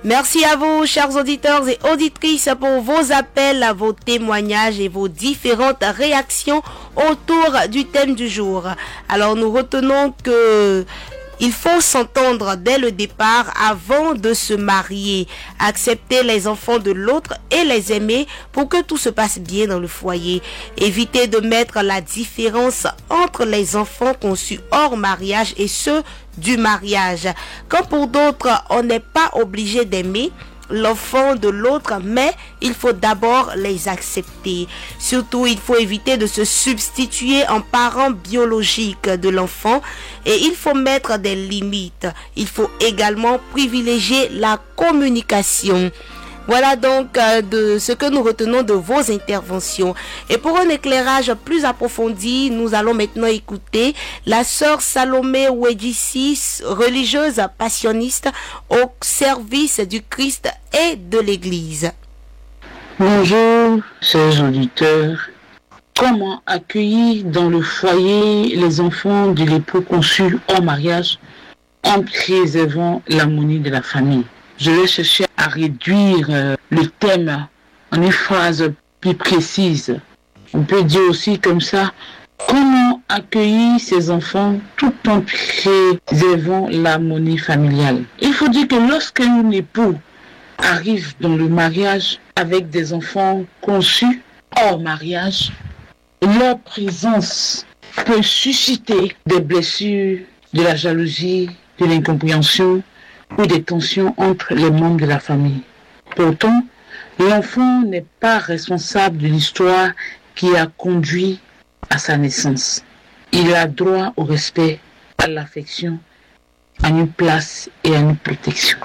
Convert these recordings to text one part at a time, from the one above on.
Merci à vous, chers auditeurs et auditrices, pour vos appels, vos témoignages et vos différentes réactions autour du thème du jour. Alors, nous retenons que il faut s'entendre dès le départ avant de se marier, accepter les enfants de l'autre et les aimer pour que tout se passe bien dans le foyer. Éviter de mettre la différence entre les enfants conçus hors mariage et ceux du mariage. Quand pour d'autres, on n'est pas obligé d'aimer l'enfant de l'autre, mais il faut d'abord les accepter. Surtout, il faut éviter de se substituer en parent biologique de l'enfant et il faut mettre des limites. Il faut également privilégier la communication. Voilà donc de ce que nous retenons de vos interventions. Et pour un éclairage plus approfondi, nous allons maintenant écouter la sœur Salomé Ouedjissi, religieuse passionniste au service du Christ et de l'Église. Bonjour, chers auditeurs. Comment accueillir dans le foyer les enfants de l'époux conçu hors mariage en préservant l'harmonie de la famille? Je vais chercher à réduire le thème en une phrase plus précise. On peut dire aussi comme ça, comment accueillir ces enfants tout en préservant l'harmonie familiale. Il faut dire que lorsqu'un époux arrive dans le mariage avec des enfants conçus hors mariage, leur présence peut susciter des blessures, de la jalousie, de l'incompréhension, ou des tensions entre les membres de la famille. Pourtant, l'enfant n'est pas responsable de l'histoire qui a conduit à sa naissance. Il a droit au respect, à l'affection, à une place et à une protection.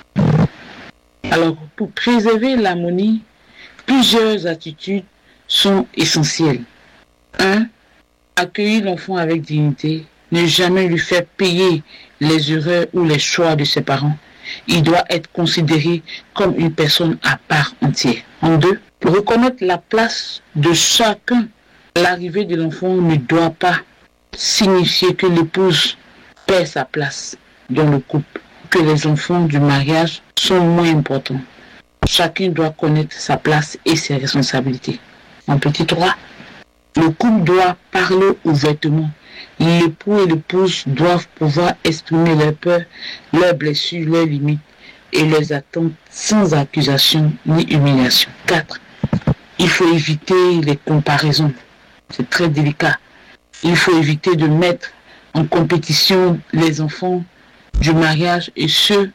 Alors, pour préserver l'harmonie, plusieurs attitudes sont essentielles. 1. Accueillir l'enfant avec dignité, ne jamais lui faire payer les erreurs ou les choix de ses parents. Il doit être considéré comme une personne à part entière. En 2, reconnaître la place de chacun. L'arrivée de l'enfant ne doit pas signifier que l'épouse perd sa place dans le couple, que les enfants du mariage sont moins importants. Chacun doit connaître sa place et ses responsabilités. En petit 3, le couple doit parler ouvertement. L'époux et l'épouse doivent pouvoir exprimer leurs peurs, leurs blessures, leurs limites et leurs attentes sans accusation ni humiliation. 4. Il faut éviter les comparaisons. C'est très délicat. Il faut éviter de mettre en compétition les enfants du mariage et ceux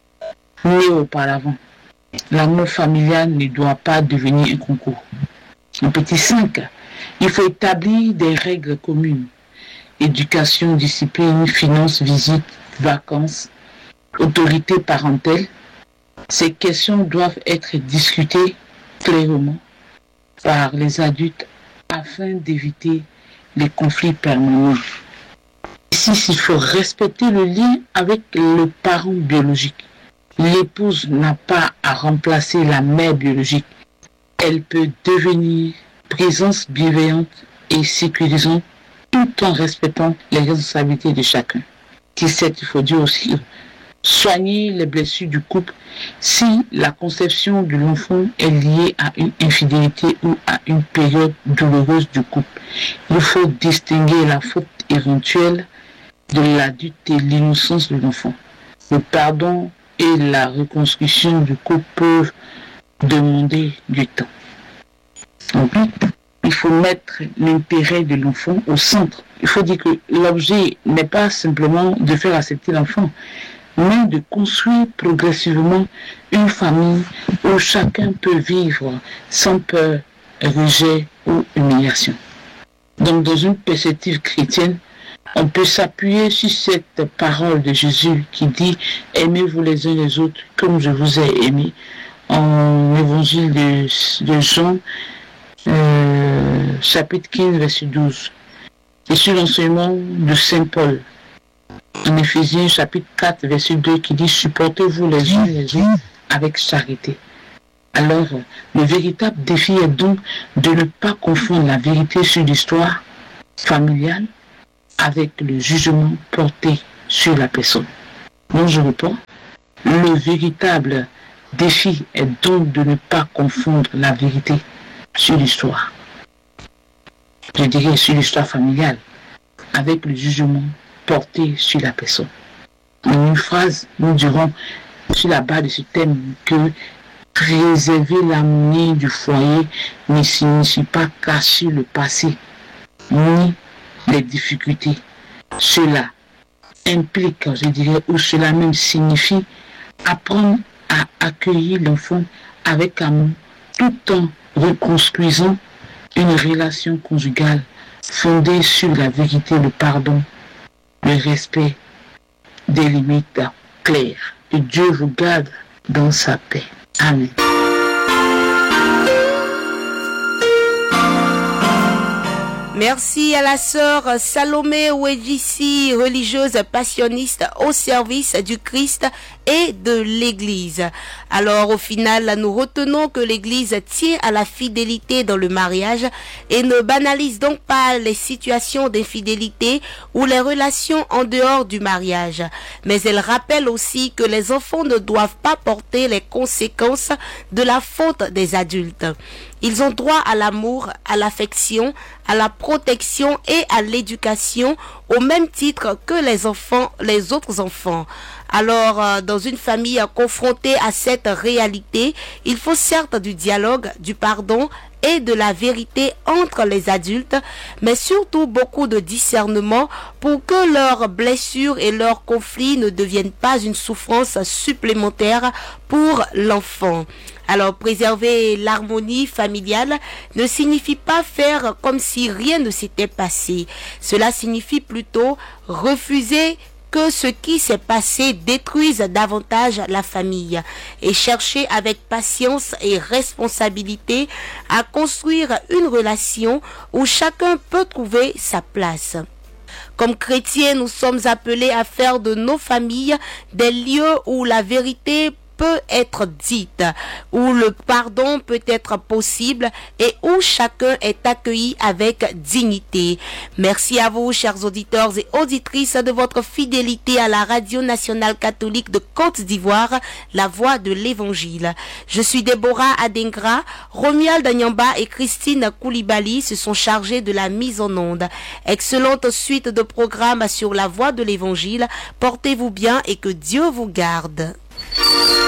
nés auparavant. L'amour familial ne doit pas devenir un concours. En petit 5, il faut établir des règles communes. Éducation, discipline, finances, visites, vacances, autorité parentale. Ces questions doivent être discutées clairement par les adultes afin d'éviter les conflits permanents. Ici, il faut respecter le lien avec le parent biologique. L'épouse n'a pas à remplacer la mère biologique. Elle peut devenir présence bienveillante et sécurisante tout en respectant les responsabilités de chacun. Il faut dire aussi soigner les blessures du couple si la conception de l'enfant est liée à une infidélité ou à une période douloureuse du couple. Il faut distinguer la faute éventuelle de l'adulte et l'innocence de l'enfant. Le pardon et la reconstruction du couple peuvent demander du temps. Ensuite, il faut mettre l'intérêt de l'enfant au centre. Il faut dire que l'objet n'est pas simplement de faire accepter l'enfant, mais de construire progressivement une famille où chacun peut vivre sans peur, rejet ou humiliation. Donc, dans une perspective chrétienne, on peut s'appuyer sur cette parole de Jésus qui dit « Aimez-vous les uns les autres comme je vous ai aimés » en évangile de Jean, chapitre 15, verset 12. Et sur l'enseignement de Saint Paul, en Éphésiens, chapitre 4, verset 2, qui dit « Supportez-vous les uns les autres avec charité ». Alors, le véritable défi est donc de ne pas confondre la vérité sur l'histoire familiale avec le jugement porté sur la personne. Donc, je reprends. Le véritable défi est donc de ne pas confondre la vérité sur l'histoire, je dirais sur l'histoire familiale, avec le jugement porté sur la personne. En une phrase, nous dirons sur la base de ce thème que préserver l'harmonie du foyer ne signifie pas cacher le passé ni les difficultés. Cela implique, je dirais, ou cela même signifie apprendre à accueillir l'enfant avec amour tout en reconstruisant une relation conjugale fondée sur la vérité, le pardon, le respect des limites claires. Que Dieu vous garde dans sa paix. Amen. Merci à la sœur Salomé Ouedjissi, religieuse passionniste au service du Christ et de l'Église. Alors au final, nous retenons que l'Église tient à la fidélité dans le mariage et ne banalise donc pas les situations d'infidélité ou les relations en dehors du mariage. Mais elle rappelle aussi que les enfants ne doivent pas porter les conséquences de la faute des adultes. Ils ont droit à l'amour, à l'affection, à la protection et à l'éducation au même titre que les autres enfants. Alors, dans une famille confrontée à cette réalité, il faut certes du dialogue, du pardon et de la vérité entre les adultes, mais surtout beaucoup de discernement pour que leurs blessures et leurs conflits ne deviennent pas une souffrance supplémentaire pour l'enfant. Alors, préserver l'harmonie familiale ne signifie pas faire comme si rien ne s'était passé. Cela signifie plutôt refuser que ce qui s'est passé détruise davantage la famille et chercher avec patience et responsabilité à construire une relation où chacun peut trouver sa place. Comme chrétiens, nous sommes appelés à faire de nos familles des lieux où la vérité peut être dite, où le pardon peut être possible et où chacun est accueilli avec dignité. Merci à vous, chers auditeurs et auditrices, de votre fidélité à la Radio Nationale Catholique de Côte d'Ivoire, la voix de l'Évangile. Je suis Déborah Adengra, Romuald Nyamba et Christine Koulibaly se sont chargés de la mise en onde. Excellente suite de programmes sur la voix de l'Évangile. Portez-vous bien et que Dieu vous garde.